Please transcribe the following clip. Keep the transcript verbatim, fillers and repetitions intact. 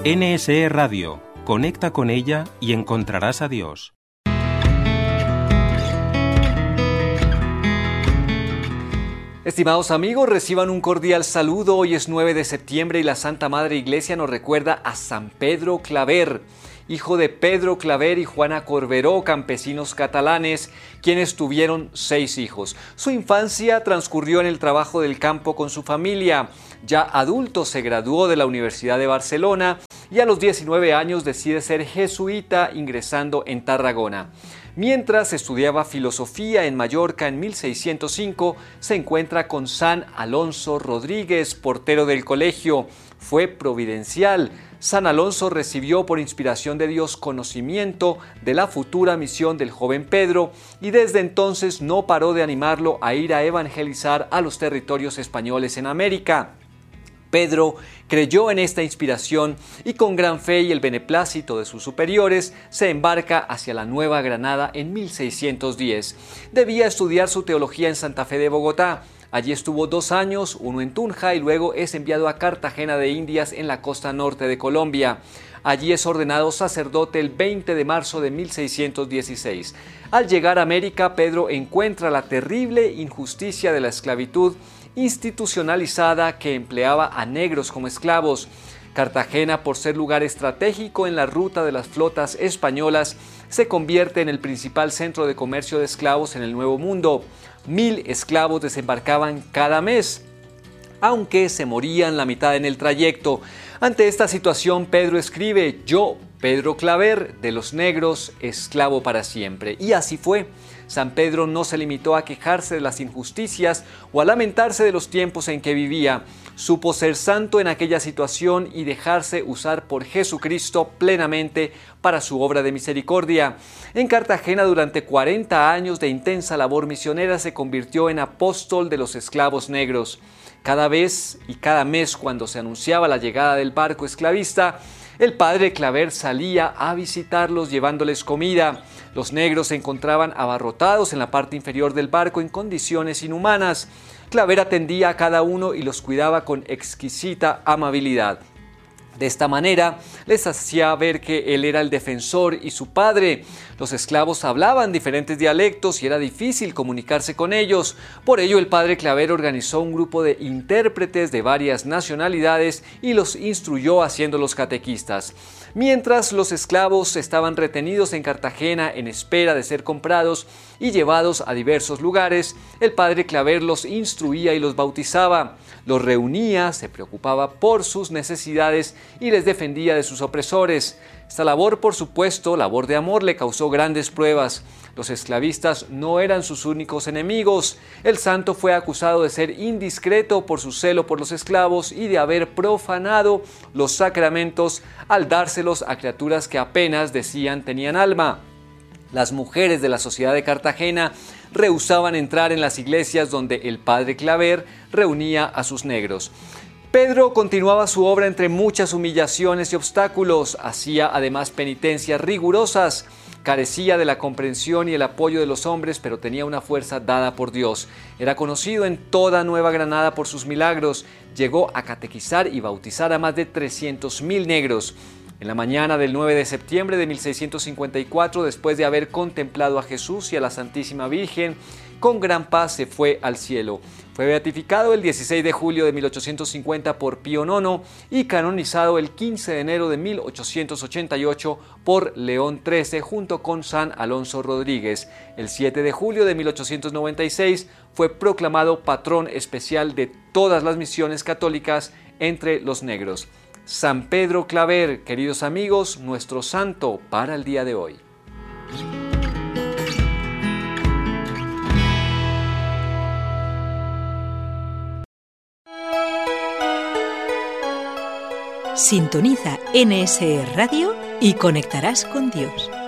N S E Radio. Conecta con ella y encontrarás a Dios. Estimados amigos, reciban un cordial saludo. Hoy es nueve de septiembre y la Santa Madre Iglesia nos recuerda a San Pedro Claver, hijo de Pedro Claver y Juana Corberó, campesinos catalanes, quienes tuvieron seis hijos. Su infancia transcurrió en el trabajo del campo con su familia. Ya adulto se graduó de la Universidad de Barcelona y a los diecinueve años decide ser jesuita, ingresando en Tarragona. Mientras estudiaba filosofía en Mallorca en mil seiscientos cinco, se encuentra con San Alonso Rodríguez, portero del colegio. Fue providencial. San Alonso recibió por inspiración de Dios conocimiento de la futura misión del joven Pedro y desde entonces no paró de animarlo a ir a evangelizar a los territorios españoles en América. Pedro creyó en esta inspiración y con gran fe y el beneplácito de sus superiores se embarca hacia la Nueva Granada en mil seiscientos diez. Debía estudiar su teología en Santa Fe de Bogotá. Allí estuvo dos años, uno en Tunja y luego es enviado a Cartagena de Indias en la costa norte de Colombia. Allí es ordenado sacerdote el veinte de marzo de mil seiscientos dieciséis. Al llegar a América, Pedro encuentra la terrible injusticia de la esclavitud institucionalizada que empleaba a negros como esclavos. Cartagena, por ser lugar estratégico en la ruta de las flotas españolas, se convierte en el principal centro de comercio de esclavos en el Nuevo Mundo. Mil esclavos desembarcaban cada mes, aunque se morían la mitad en el trayecto. Ante esta situación, Pedro escribe: yo, Pedro Claver, de los negros, esclavo para siempre. Y así fue. San Pedro no se limitó a quejarse de las injusticias o a lamentarse de los tiempos en que vivía. Supo ser santo en aquella situación y dejarse usar por Jesucristo plenamente para su obra de misericordia. En Cartagena, durante cuarenta años de intensa labor misionera, se convirtió en apóstol de los esclavos negros. Cada vez y cada mes, cuando se anunciaba la llegada del barco esclavista, el padre Claver salía a visitarlos llevándoles comida. Los negros se encontraban abarrotados en la parte inferior del barco en condiciones inhumanas. Claver atendía a cada uno y los cuidaba con exquisita amabilidad. De esta manera, les hacía ver que él era el defensor y su padre. Los esclavos hablaban diferentes dialectos y era difícil comunicarse con ellos. Por ello, el padre Claver organizó un grupo de intérpretes de varias nacionalidades y los instruyó haciéndolos catequistas. Mientras los esclavos estaban retenidos en Cartagena en espera de ser comprados y llevados a diversos lugares, el padre Claver los instruía y los bautizaba. Los reunía, se preocupaba por sus necesidades y les defendía de sus opresores. Esta labor, por supuesto, labor de amor, le causó grandes pruebas. Los esclavistas no eran sus únicos enemigos. El santo fue acusado de ser indiscreto por su celo por los esclavos y de haber profanado los sacramentos al dárselos a criaturas que apenas decían tenían alma. Las mujeres de la sociedad de Cartagena rehusaban entrar en las iglesias donde el padre Claver reunía a sus negros. Pedro continuaba su obra entre muchas humillaciones y obstáculos, hacía además penitencias rigurosas, carecía de la comprensión y el apoyo de los hombres, pero tenía una fuerza dada por Dios. Era conocido en toda Nueva Granada por sus milagros, llegó a catequizar y bautizar a más de trescientos mil negros. En la mañana del nueve de septiembre de mil seiscientos cincuenta y cuatro, después de haber contemplado a Jesús y a la Santísima Virgen, con gran paz se fue al cielo. Fue beatificado el dieciséis de julio de mil ochocientos cincuenta por Pío noveno y canonizado el quince de enero de mil ochocientos ochenta y ocho por León trece junto con San Alonso Rodríguez. El siete de julio de mil ochocientos noventa y seis fue proclamado patrón especial de todas las misiones católicas entre los negros. San Pedro Claver, queridos amigos, nuestro santo para el día de hoy. Sintoniza N S E Radio y conectarás con Dios.